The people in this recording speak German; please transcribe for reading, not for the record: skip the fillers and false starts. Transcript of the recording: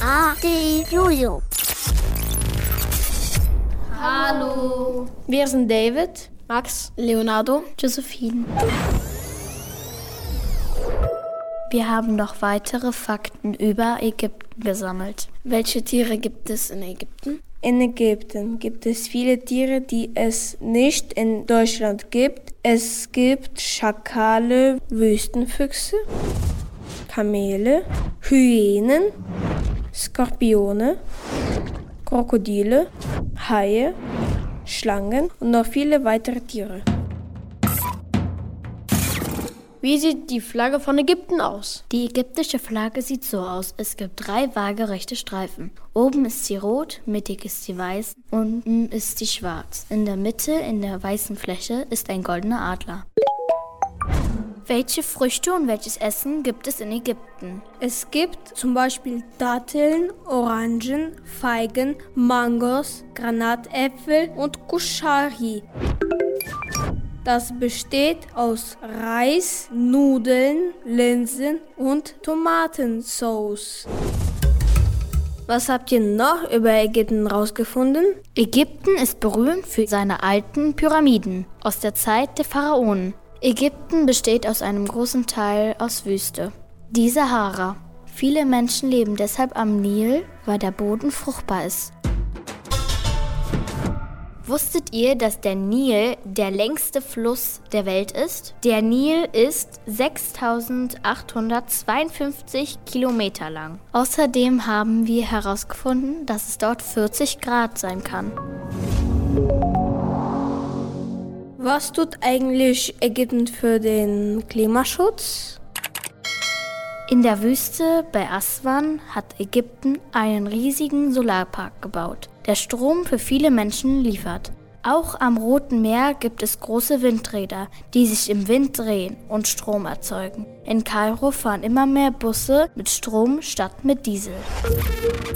Jojo. Hallo. Wir sind David, Max, Leonardo, Josephine. Wir haben noch weitere Fakten über Ägypten gesammelt. Welche Tiere gibt es in Ägypten? In Ägypten gibt es viele Tiere, die es nicht in Deutschland gibt. Es gibt Schakale, Wüstenfüchse, Kamele, Hyänen, Skorpione, Krokodile, Haie, Schlangen und noch viele weitere Tiere. Wie sieht die Flagge von Ägypten aus? Die ägyptische Flagge sieht so aus. Es gibt 3 waagerechte Streifen. Oben ist sie rot, mittig ist sie weiß, unten ist sie schwarz. In der Mitte, in der weißen Fläche, ist ein goldener Adler. Welche Früchte und welches Essen gibt es in Ägypten? Es gibt zum Beispiel Datteln, Orangen, Feigen, Mangos, Granatäpfel und Kuschari. Das besteht aus Reis, Nudeln, Linsen und Tomatensauce. Was habt ihr noch über Ägypten rausgefunden? Ägypten ist berühmt für seine alten Pyramiden aus der Zeit der Pharaonen. Ägypten besteht aus einem großen Teil aus Wüste. Die Sahara. Viele Menschen leben deshalb am Nil, weil der Boden fruchtbar ist. Wusstet ihr, dass der Nil der längste Fluss der Welt ist? Der Nil ist 6.852 Kilometer lang. Außerdem haben wir herausgefunden, dass es dort 40 Grad sein kann. Was tut eigentlich Ägypten für den Klimaschutz? In der Wüste bei Aswan hat Ägypten einen riesigen Solarpark gebaut, der Strom für viele Menschen liefert. Auch am Roten Meer gibt es große Windräder, die sich im Wind drehen und Strom erzeugen. In Kairo fahren immer mehr Busse mit Strom statt mit Diesel.